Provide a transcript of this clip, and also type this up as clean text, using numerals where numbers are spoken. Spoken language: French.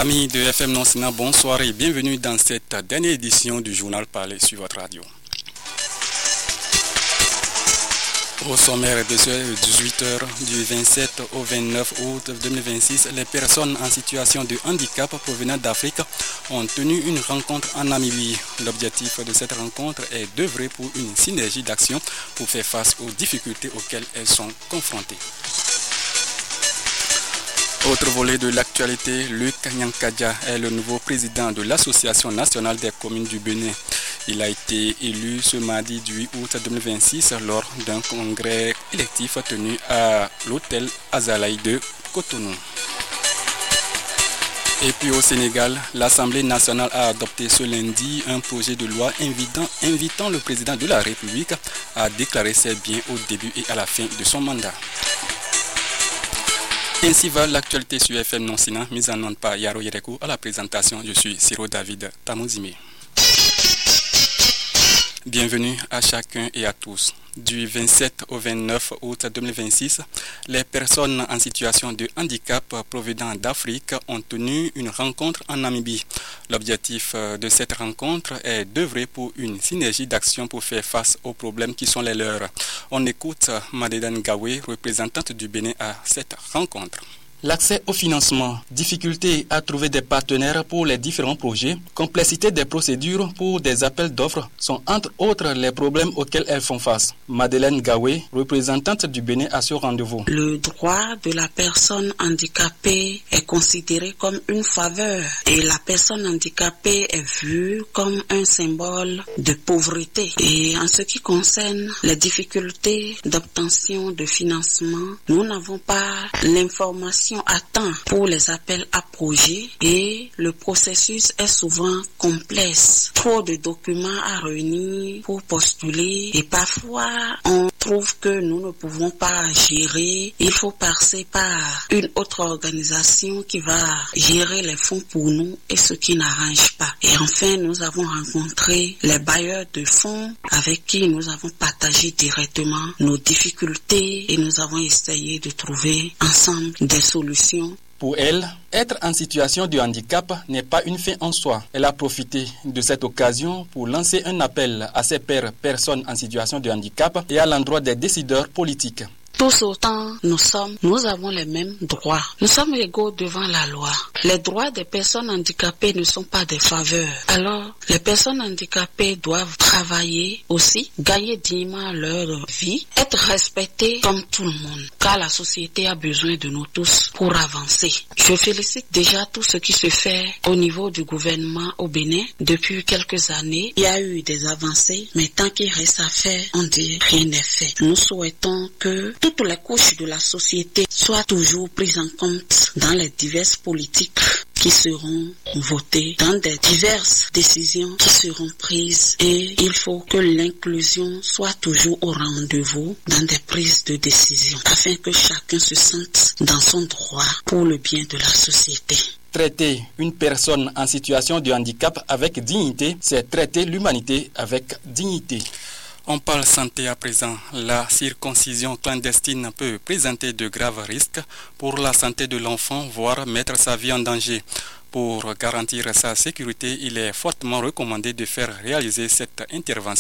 Amis de FM Non-Sina, bonsoir et bienvenue dans cette dernière édition du journal parlé sur votre radio. Au sommaire de ce 18h du 27 au 29 août 2026, les personnes en situation de handicap provenant d'Afrique ont tenu une rencontre en Namibie. L'objectif de cette rencontre est d'œuvrer pour une synergie d'action pour faire face aux difficultés auxquelles elles sont confrontées. Autre volet de l'actualité, Luc Nyankadja est le nouveau président de l'Association nationale des communes du Bénin. Il a été élu ce mardi du 8 août 2026 lors d'un congrès électif tenu à l'hôtel Azalaï de Cotonou. Et puis au Sénégal, l'Assemblée nationale a adopté ce lundi un projet de loi invitant le président de la République à déclarer ses biens au début et à la fin de son mandat. Ainsi va l'actualité sur FM Non-Sina, mise en onde par Yaro Yerekou. À la présentation, je suis Siro David Tamouzime. Bienvenue à chacun et à tous. Du 27 au 29 août 2026, les personnes en situation de handicap provenant d'Afrique ont tenu une rencontre en Namibie. L'objectif de cette rencontre est d'œuvrer pour une synergie d'action pour faire face aux problèmes qui sont les leurs. On écoute Madeleine Gawe, représentante du Bénin à cette rencontre. L'accès au financement, difficulté à trouver des partenaires pour les différents projets, complexité des procédures pour des appels d'offres sont entre autres les problèmes auxquels elles font face. Madeleine Gawe, représentante du Bénin à ce rendez-vous. Le droit de la personne handicapée est considéré comme une faveur et la personne handicapée est vue comme un symbole de pauvreté. Et en ce qui concerne les difficultés d'obtention de financement, nous n'avons pas l'information à temps pour les appels à projets et le processus est souvent complexe. Trop de documents à réunir pour postuler et parfois on trouve que nous ne pouvons pas gérer. Il faut passer par une autre organisation qui va gérer les fonds pour nous et ce qui n'arrange pas. Et enfin, nous avons rencontré les bailleurs de fonds avec qui nous avons partagé directement nos difficultés et nous avons essayé de trouver ensemble des solutions. Pour elle, être en situation de handicap n'est pas une fin en soi. Elle a profité de cette occasion pour lancer un appel à ses pairs personnes en situation de handicap et à l'endroit des décideurs politiques. Tous autant nous avons les mêmes droits. Nous sommes égaux devant la loi. Les droits des personnes handicapées ne sont pas des faveurs. Alors, les personnes handicapées doivent travailler aussi, gagner dignement leur vie, être respectées comme tout le monde, car la société a besoin de nous tous pour avancer. Je félicite déjà tout ce qui se fait au niveau du gouvernement au Bénin. Depuis quelques années, il y a eu des avancées, mais tant qu'il reste à faire, on dit rien n'est fait. Nous souhaitons que toutes les couches de la société soient toujours prises en compte dans les diverses politiques qui seront votées, dans des diverses décisions qui seront prises et il faut que l'inclusion soit toujours au rendez-vous dans des prises de décision afin que chacun se sente dans son droit pour le bien de la société. Traiter une personne en situation de handicap avec dignité, c'est traiter l'humanité avec dignité. On parle santé à présent. La circoncision clandestine peut présenter de graves risques pour la santé de l'enfant, voire mettre sa vie en danger. Pour garantir sa sécurité, il est fortement recommandé de faire réaliser cette intervention